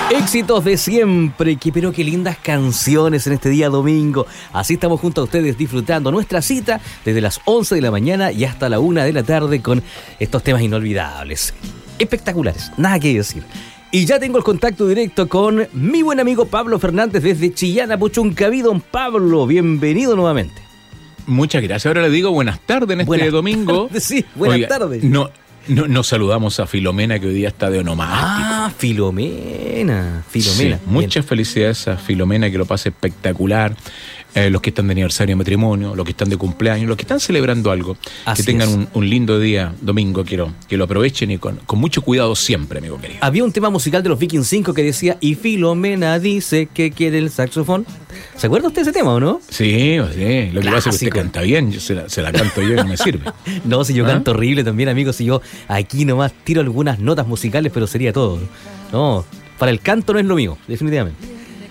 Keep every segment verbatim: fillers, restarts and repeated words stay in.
Éxitos de siempre, que, pero qué lindas canciones en este día domingo. Así estamos junto a ustedes disfrutando nuestra cita desde las once de la mañana y hasta la una de la tarde con estos temas inolvidables, espectaculares, nada que decir. Y ya tengo el contacto directo con mi buen amigo Pablo Fernández desde Chillán, Puchuncaví. Don Pablo, bienvenido nuevamente. Muchas gracias. Ahora le digo buenas tardes en este buenas domingo. Tardes, sí, buenas Oiga, tardes. No, no, nos saludamos a Filomena, que hoy día está de onomástico. Ah, Filomena. Filomena. Sí, muchas Bien. felicidades a Filomena, que lo pase espectacular. Eh, los que están de aniversario de matrimonio, los que están de cumpleaños, los que están celebrando algo. Así que tengan es. un, un lindo día domingo, quiero que lo aprovechen y con, con mucho cuidado siempre, amigo querido. Había un tema musical de los Vikings cinco que decía: y Filomena dice que quiere el saxofón. ¿Se acuerda usted de ese tema o no? Sí, sí, lo que pasa es que usted Clásico. canta bien, yo se, la, se la canto yo y no me sirve. No, si yo ¿Ah? canto horrible también, amigos. Si yo aquí nomás tiro algunas notas musicales, pero sería todo. No, para el canto no es lo mío, definitivamente.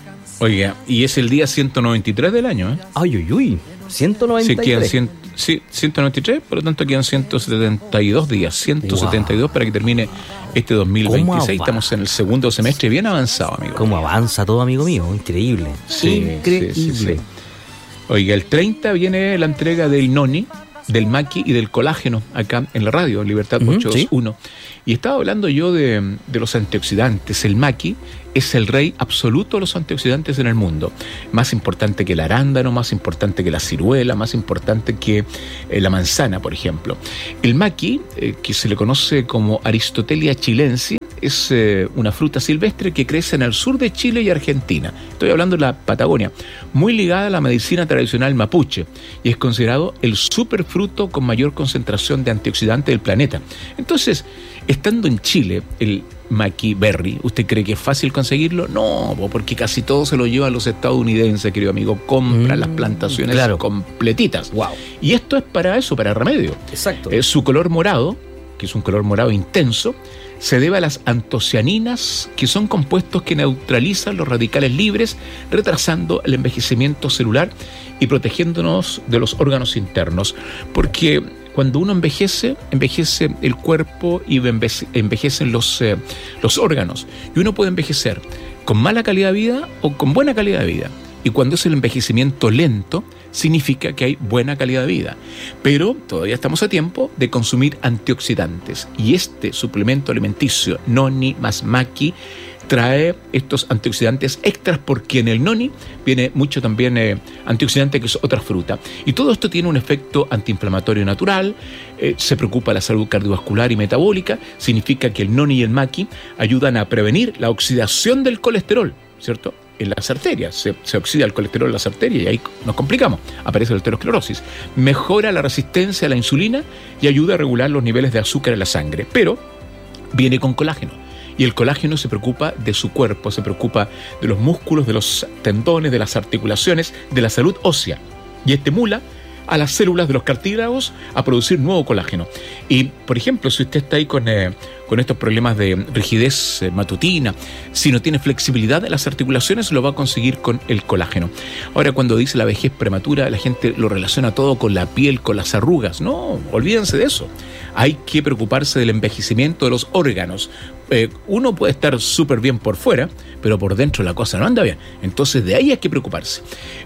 Oiga, y es el día ciento noventa y tres del año, ¿eh? Ay, uy, uy, ciento noventa y Sí, quedan tres. cien, sí, ciento noventa y tres, por lo tanto quedan ciento setenta y dos días, ciento setenta y dos para que termine este dos mil veintiséis. ¿Cómo Estamos en el segundo semestre bien avanzado, amigo. ¿Cómo avanza todo, amigo mío? Increíble. Sí, Increíble. sí, sí, sí. Oiga, el treinta viene la entrega del Noni, del Maqui y del colágeno acá en la radio, en Libertad Ujú, ochocientos veintiuno. Sí. Y estaba hablando yo de, de los antioxidantes. El Maqui es el rey absoluto de los antioxidantes en el mundo. Más importante que el arándano, más importante que la ciruela, más importante que eh, la manzana, por ejemplo. El Maqui, eh, que se le conoce como Aristotelia chilensis, es eh, una fruta silvestre que crece en el sur de Chile y Argentina. Estoy hablando de la Patagonia, muy ligada a la medicina tradicional mapuche, y es considerado el superfruto con mayor concentración de antioxidantes del planeta. Entonces, estando en Chile, el Maqui Berry, ¿usted cree que es fácil conseguirlo? No, porque casi todo se lo llevan los estadounidenses, querido amigo. Compran mm, las plantaciones claro. completitas. Wow. Y esto es para eso, para remedio. Exacto. Eh, su color morado, que es un color morado intenso, se debe a las antocianinas, que son compuestos que neutralizan los radicales libres, retrasando el envejecimiento celular y protegiéndonos de los órganos internos. Porque cuando uno envejece, envejece el cuerpo y envejecen los, eh, los órganos. Y uno puede envejecer con mala calidad de vida o con buena calidad de vida. Y cuando es el envejecimiento lento, significa que hay buena calidad de vida. Pero todavía estamos a tiempo de consumir antioxidantes. Y este suplemento alimenticio, Noni más Maqui, trae estos antioxidantes extras, porque en el Noni viene mucho también eh, antioxidante, que es otra fruta. Y todo esto tiene un efecto antiinflamatorio natural, eh, se preocupa la salud cardiovascular y metabólica. Significa que el Noni y el Maqui ayudan a prevenir la oxidación del colesterol, ¿cierto?, en las arterias. Se, se oxida el colesterol en las arterias y ahí nos complicamos. Aparece la aterosclerosis. Mejora la resistencia a la insulina y ayuda a regular los niveles de azúcar en la sangre. Pero viene con colágeno. Y el colágeno se preocupa de su cuerpo, se preocupa de los músculos, de los tendones, de las articulaciones, de la salud ósea. Y estimula a las células de los cartílagos a producir nuevo colágeno. Y, por ejemplo, si usted está ahí con, eh, con estos problemas de rigidez eh, matutina, si no tiene flexibilidad en las articulaciones, lo va a conseguir con el colágeno. Ahora, cuando dice la vejez prematura, la gente lo relaciona todo con la piel, con las arrugas. No, olvídense de eso. Hay que preocuparse del envejecimiento de los órganos. Eh, uno puede estar súper bien por fuera, pero por dentro la cosa no anda bien. Entonces de ahí hay que preocuparse.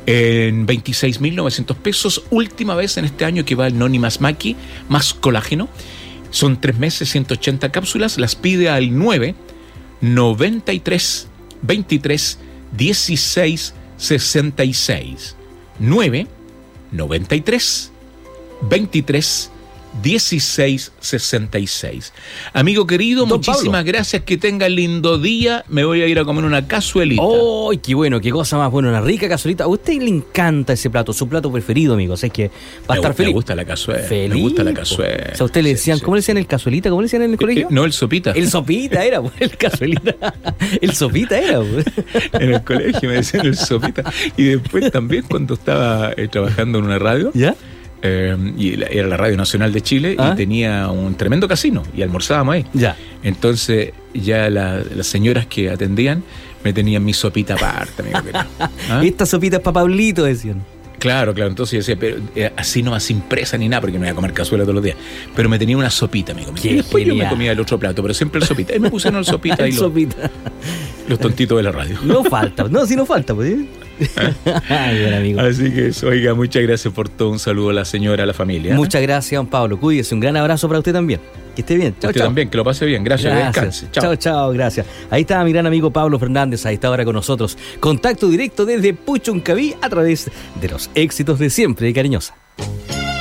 En veintiséis mil novecientos pesos, última vez en este año que va el Noni más Maqui más colágeno. Son tres meses, ciento ochenta cápsulas. Las pide al nueve noventa y tres veintitrés dieciséis sesenta y seis. nueve noventa y tres veintitrés dieciséis sesenta y seis. Amigo querido, Don muchísimas Pablo. Gracias, que tenga lindo día. Me voy a ir a comer una cazuelita. ¡Oh, qué bueno! ¡Qué cosa más buena! Una rica cazuelita. A usted le encanta ese plato, su plato preferido, amigo. O sea, es que va a me, estar feliz. Me gusta la cazuela. Feliz. Me gusta la cazuela. O sea, usted le decían, sí, ¿cómo sí. le decían el cazuelita? ¿Cómo le decían en el colegio? Eh, no, el sopita. El sopita era, el cazuelita. El sopita era. En el colegio me decían el sopita. Y después también, cuando estaba eh, trabajando en una radio. ¿Ya? Eh, y la, era la Radio Nacional de Chile, ¿ah? Y tenía un tremendo casino y almorzábamos ahí. Ya. Entonces ya la, las señoras que atendían me tenían mi sopita aparte, amigo. ¿Ah? Esta sopita es para Pablito, decían. Claro, claro, entonces yo decía, pero eh, así no sin presa ni nada, porque no voy a comer cazuela todos los días. Pero me tenía una sopita, me comía. Qué Y después genial. yo me comía el otro plato, pero siempre el sopita. Y me pusieron el sopita y El los, sopita. los tontitos de la radio. No falta, no, sí no falta, pues. ¿eh? Ay, buen amigo. Así que eso, oiga, muchas gracias por todo. Un saludo a la señora, a la familia. ¿eh? Muchas gracias, don Pablo. Cuídese, un gran abrazo para usted también. Que esté bien. Chao, Usted chao. también, que lo pase bien. Gracias, Gracias. descanse. Chao. Chao, chao, gracias. Ahí está mi gran amigo Pablo Fernández, ahí está ahora con nosotros. Contacto directo desde Puchuncaví a través de los éxitos de siempre de Cariñosa.